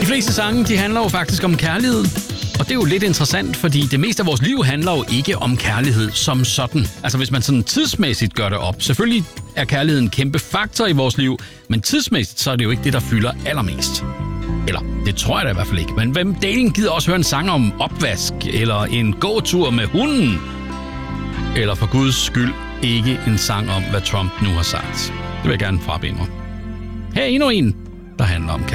De fleste sange, de handler jo faktisk om kærlighed. Og det er jo lidt interessant, fordi det meste af vores liv handler jo ikke om kærlighed som sådan. Altså hvis man sådan tidsmæssigt gør det op. Selvfølgelig er kærligheden en kæmpe faktor i vores liv, men tidsmæssigt så er det jo ikke det, der fylder allermest. Eller, det tror jeg da i hvert fald ikke. Men hvem delen gider også høre en sang om opvask, eller en gåtur med hunden? Eller for Guds skyld ikke en sang om, hvad Trump nu har sagt. Det vil jeg gerne frabede mig. Her er endnu en, der handler om kærlighed.